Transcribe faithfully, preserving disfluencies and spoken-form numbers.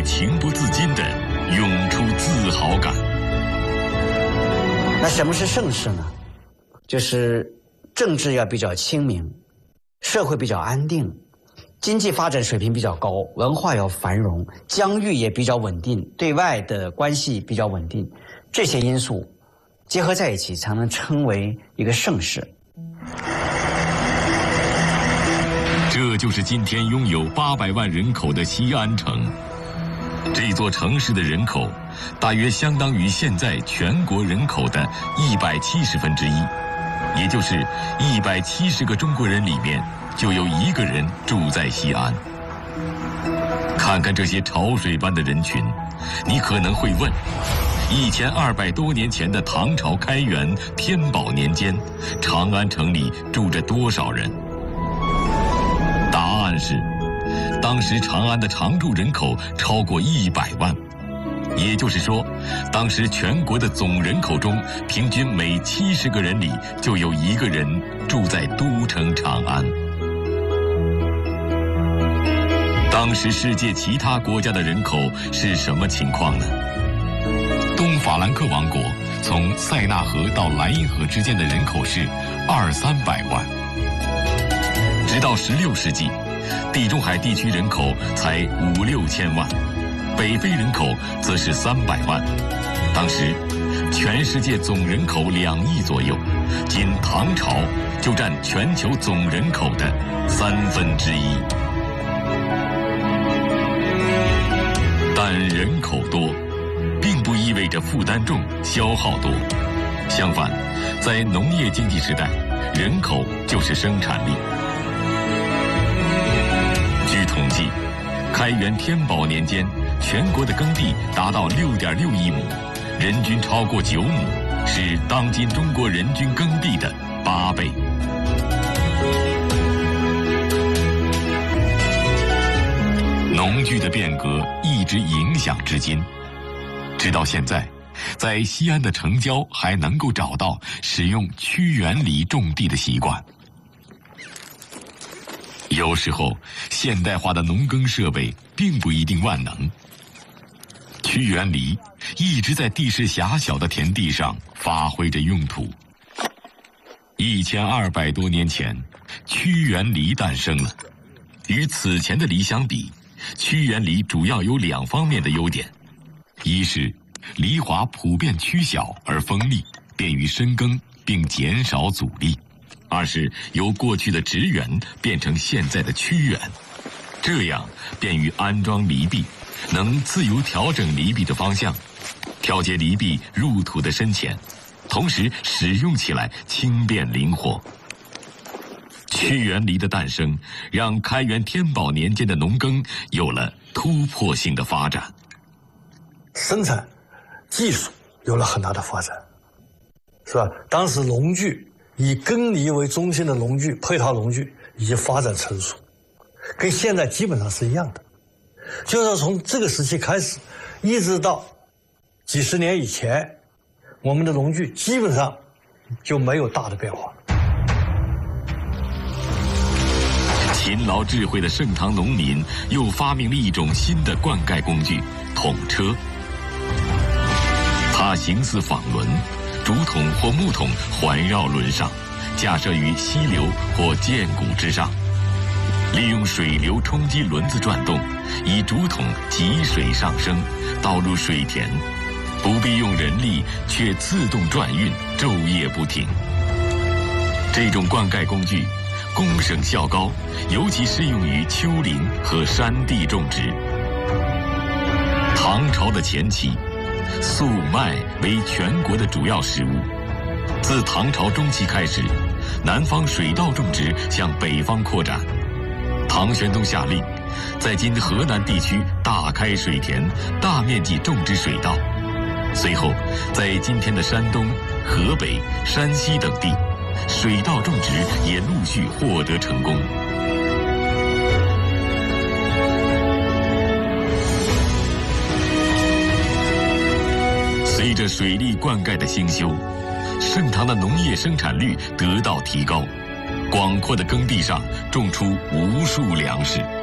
会情不自禁地涌出自豪感。 那什么是盛世呢？就是政治要比较清明，社会比较安定，经济发展水平比较高，文化要繁荣，疆域也比较稳定，对外的关系比较稳定，这些因素结合在一起，才能称为一个盛世。 这就是今天拥有八百万人口的西安城。这座城市的人口大约相当于现在全国人口的一百七十分之一，也就是一百七十个中国人里面就有一个人住在西安。看看这些潮水般的人群，你可能会问：一千二百多年前的唐朝开元天宝年间，长安城里住着多少人？答案是，当时长安的常住人口超过一百万，也就是说，当时全国的总人口中，平均每七十个人里就有一个人住在都城长安。当时世界其他国家的人口是什么情况呢？东法兰克王国从塞纳河到莱茵河之间的人口是二三百万，直到十六世纪，地中海地区人口才五六千万，北非人口则是三百万。当时，全世界总人口两亿左右，仅唐朝就占全球总人口的三分之一。但人口多，并不意味着负担重、消耗多。相反，在农业经济时代，人口就是生产力。据统计，开元天宝年间，全国的耕地达到六点六亿亩，人均超过九亩，是当今中国人均耕地的八倍。农具的变革一直影响至今，直到现在，在西安的城郊还能够找到使用屈原犁种地的习惯。有时候，现代化的农耕设备并不一定万能。屈原犁一直在地势狭小的田地上发挥着用途。一千二百多年前，屈原犁诞生了。与此前的犁相比，屈原犁主要有两方面的优点：一是犁铧普遍曲小而锋利，便于深耕并减少阻力；二是由过去的直缘变成现在的曲缘，这样便于安装犁壁，能自由调整犁壁的方向，调节犁壁入土的深浅，同时使用起来轻便灵活。屈原犁的诞生，让开元天宝年间的农耕有了突破性的发展， 生产技术有了很大的发展，是吧？当时农具以耕犁为中心的农具、配套农具已经发展成熟，跟现在基本上是一样的。就是从这个时期开始，一直到几十年以前，我们的农具基本上就没有大的变化。 勤劳智慧的盛唐农民又发明了一种新的灌溉工具——桶车。它形似纺轮，竹筒或木桶环绕轮上，架设于溪流或涧谷之上，利用水流冲击轮子转动，以竹筒汲水上升，倒入水田，不必用人力，却自动转运，昼夜不停。这种灌溉工具功省效高，尤其适用于丘陵和山地种植。唐朝的前期，粟麦为全国的主要食物。自唐朝中期开始，南方水稻种植向北方扩展。唐玄宗下令，在今河南地区大开水田，大面积种植水稻。随后，在今天的山东、河北、山西等地，水稻种植也陆续获得成功。随着水利灌溉的兴修，盛唐的农业生产率得到提高，广阔的耕地上种出无数粮食。